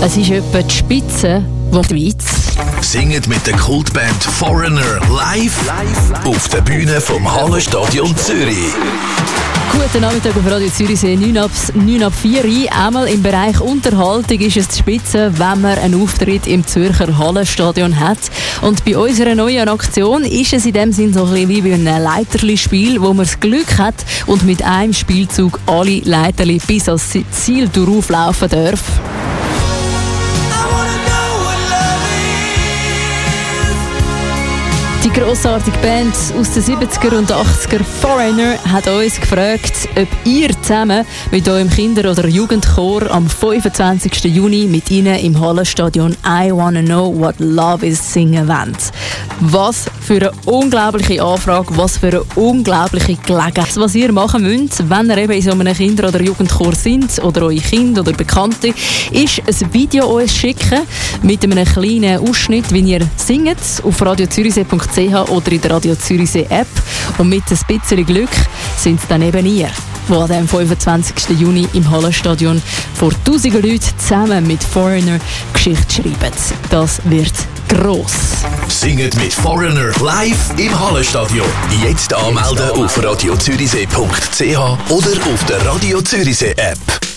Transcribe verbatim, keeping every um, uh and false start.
Es ist etwa die Spitze, die die Schweiz singet mit der Kultband Foreigner live, live auf der Bühne vom Hallenstadion Zürich. Guten Nachmittag auf Radio Zürichsee, neun ab vier. Einmal im Bereich Unterhaltung ist es die Spitze, wenn man einen Auftritt im Zürcher Hallenstadion hat. Und bei unserer neuen Aktion ist es in dem Sinn so ein bisschen wie bei einem Leiterli-Spiel, wo man das Glück hat und mit einem Spielzug alle Leiterli bis ans Ziel durchlaufen darf. Die grossartige Band aus den siebziger und achtziger Foreigner hat uns gefragt, ob ihr zusammen mit eurem Kinder- oder Jugendchor am fünfundzwanzigsten Juni mit ihnen im Hallenstadion «I Wanna Know What Love Is» singen wollt. Was für eine unglaubliche Anfrage, was für eine unglaubliche Gelegenheit. Was ihr machen müsst, wenn ihr eben in so einem Kinder- oder Jugendchor sind oder eure Kinder oder Bekannte, ist ein Video uns schicken mit einem kleinen Ausschnitt, wie ihr singt, auf radio zürichsee punkt c h oder in der Radio Zürichsee App. Und mit ein bisschen Glück sind es dann eben ihr, die an dem fünfundzwanzigsten Juni im Hallenstadion vor tausenden Leuten zusammen mit Foreigner Geschichte schreiben. Das wird gross. Singet mit Foreigner live im Hallenstadion. Jetzt anmelden auf radio zürichsee punkt c h oder auf der Radio Zürichsee App.